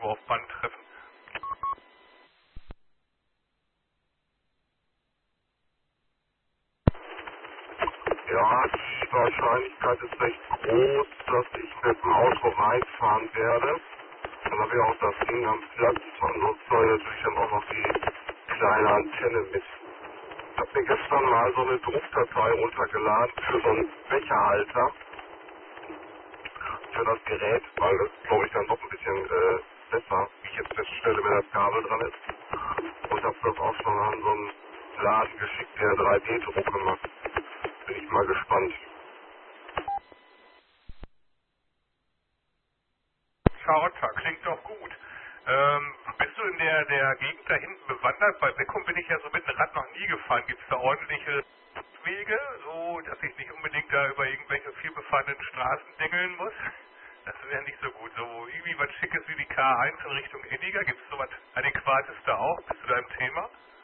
irgendwo auf Band treffen. Ja, die Wahrscheinlichkeit ist recht groß, dass ich mit dem Auto reinfahren werde. Dann habe ich auch das Ding am Platz und nutze natürlich dann auch noch die kleine Antenne mit. Ich habe mir gestern mal so eine Druckdatei runtergeladen für so einen Becherhalter für das Gerät, weil das glaube ich dann doch ein bisschen besser, wie ich jetzt feststelle, wenn das Kabel dran ist. Und habe das auch schon an so einen Laden geschickt, der 3D-Drucke macht. Bin ich mal gespannt. Charlotte, klingt doch gut. Bist du in der Gegend da hinten bewandert? Bei Beckum bin ich ja so mit dem Rad noch nie gefahren. Gibt es da ordentliche Wege, so dass ich nicht unbedingt da über irgendwelche vielbefahrenen Straßen dengeln muss? Das ist ja nicht so gut. So irgendwie was Schickes wie die K1 in Richtung Eddiger, gibt es sowas Adäquates da auch? Bist du da im Thema?